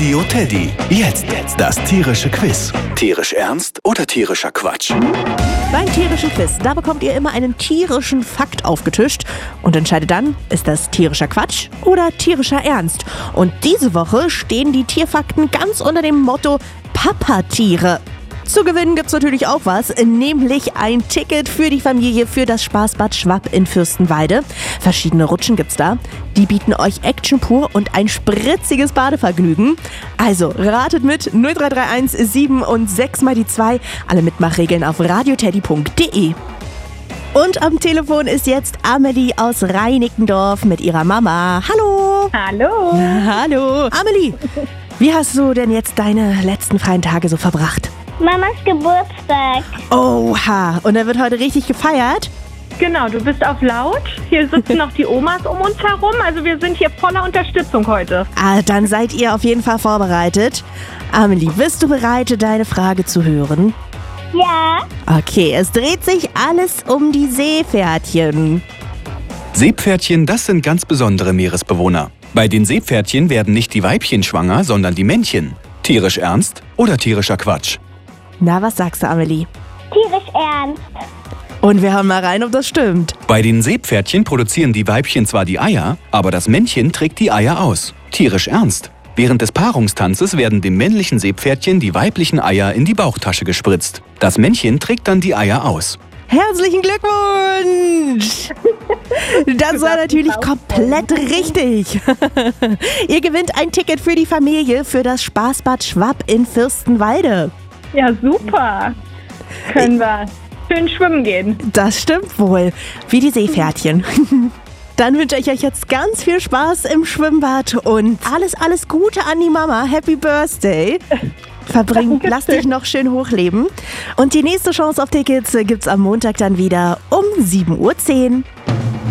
Radio Teddy. Jetzt das tierische Quiz. Tierisch ernst oder tierischer Quatsch? Beim tierischen Quiz, da bekommt ihr immer einen tierischen Fakt aufgetischt und entscheidet dann, ist das tierischer Quatsch oder tierischer Ernst? Und diese Woche stehen die Tierfakten ganz unter dem Motto Papatiere. Zu gewinnen gibt's natürlich auch was, nämlich ein Ticket für die Familie für das Spaßbad Schwapp in Fürstenwalde. Verschiedene Rutschen gibt's da. Die bieten euch Action pur und ein spritziges Badevergnügen. Also ratet mit 0331 7 und 6 mal die 2. Alle Mitmachregeln auf radioteddy.de. Und am Telefon ist jetzt Amelie aus Reinickendorf mit ihrer Mama. Hallo! Hallo! Hallo! Amelie, wie hast du denn jetzt deine letzten freien Tage so verbracht? Mamas Geburtstag. Oha, und da wird heute richtig gefeiert? Genau, du bist auf laut. Hier sitzen noch die Omas um uns herum. Also wir sind hier voller Unterstützung heute. Dann seid ihr auf jeden Fall vorbereitet. Amelie, bist du bereit, deine Frage zu hören? Ja. Okay, es dreht sich alles um die Seepferdchen. Seepferdchen, das sind ganz besondere Meeresbewohner. Bei den Seepferdchen werden nicht die Weibchen schwanger, sondern die Männchen. Tierisch ernst oder tierischer Quatsch? Na, was sagst du, Amelie? Tierisch ernst. Und wir hören mal rein, ob das stimmt. Bei den Seepferdchen produzieren die Weibchen zwar die Eier, aber das Männchen trägt die Eier aus. Tierisch ernst. Während des Paarungstanzes werden dem männlichen Seepferdchen die weiblichen Eier in die Bauchtasche gespritzt. Das Männchen trägt dann die Eier aus. Herzlichen Glückwunsch! Das war natürlich komplett richtig. Ihr gewinnt ein Ticket für die Familie für das Spaßbad Schwapp in Fürstenwalde. Ja, super. Können wir schön schwimmen gehen. Das stimmt wohl. Wie die Seepferdchen. Dann wünsche ich euch jetzt ganz viel Spaß im Schwimmbad und alles Gute an die Mama. Happy Birthday. Lass dich noch schön hochleben. Und die nächste Chance auf Tickets gibt's am Montag dann wieder um 7:10 Uhr.